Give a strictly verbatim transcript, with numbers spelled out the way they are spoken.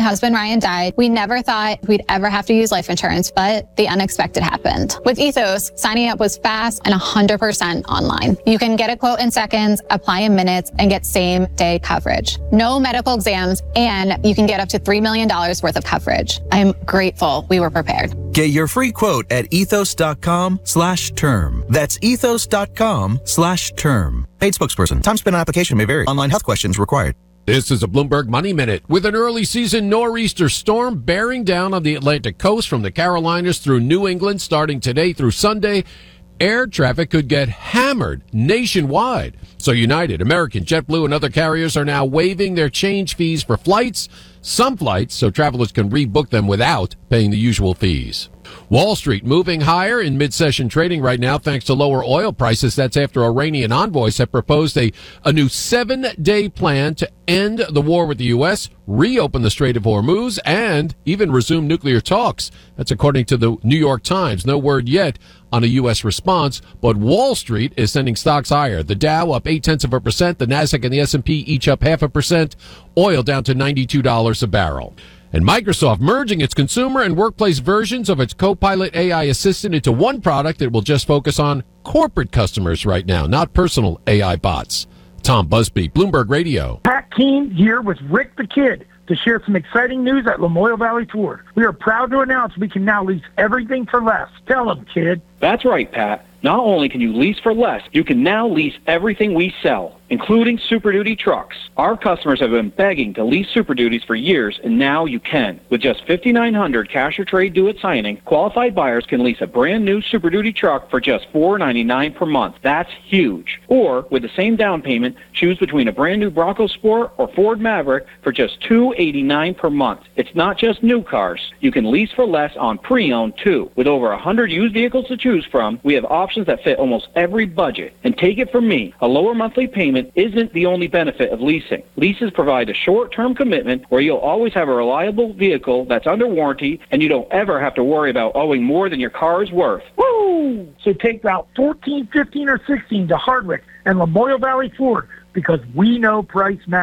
husband Ryan died, we never thought we'd ever have to use life insurance, but the unexpected happened. With Ethos, signing up was fast and one hundred percent online. You can get a quote in seconds, apply in minutes, and get same-day coverage. No medical exams, and you can get up to three million dollars worth of coverage. I'm grateful we were prepared. Get your free quote at ethos.com slash term. That's ethos.com slash term. Paid spokesperson. Time spent on application may vary. Online health questions required. This is a Bloomberg Money Minute. With an early season nor'easter storm bearing down on the Atlantic coast from the Carolinas through New England starting today through Sunday, air traffic could get hammered nationwide. So United, American, JetBlue, and other carriers are now waiving their change fees for flights, some flights, so travelers can rebook them without paying the usual fees. Wall Street moving higher in mid-session trading right now thanks to lower oil prices. That's after Iranian envoys have proposed a, a new seven-day plan to end the war with the U S, reopen the Strait of Hormuz, and even resume nuclear talks. That's according to the New York Times. No word yet on a U S response, but Wall Street is sending stocks higher. The Dow up eight-tenths of a percent. The Nasdaq and the S and P each up half a percent. Oil down to ninety-two dollars a barrel. And Microsoft merging its consumer and workplace versions of its Copilot A I assistant into one product that will just focus on corporate customers right now, not personal A I bots. Tom Busby, Bloomberg Radio. Pat Keene here with Rick the Kid to share some exciting news at Lamoille Valley Ford. We are proud to announce we can now lease everything for less. Tell them, kid. That's right, Pat. Not only can you lease for less, you can now lease everything we sell, including Super Duty trucks. Our customers have been begging to lease Super Duties for years, and now you can. With just five thousand nine hundred dollars cash or trade due at signing, qualified buyers can lease a brand new Super Duty truck for just four dollars and ninety-nine cents per month. That's huge. Or, with the same down payment, choose between a brand new Bronco Sport or Ford Maverick for just two dollars and eighty-nine cents per month. It's not just new cars. You can lease for less on pre-owned, too. With over one hundred used vehicles to choose from, we have options that fit almost every budget. And take it from me, a lower monthly payment isn't the only benefit of leasing. Leases provide a short-term commitment where you'll always have a reliable vehicle that's under warranty, and you don't ever have to worry about owing more than your car is worth. Woo! So take Route fourteen, fifteen, or sixteen to Hardwick and Lamoille Valley Ford, because we know price matters.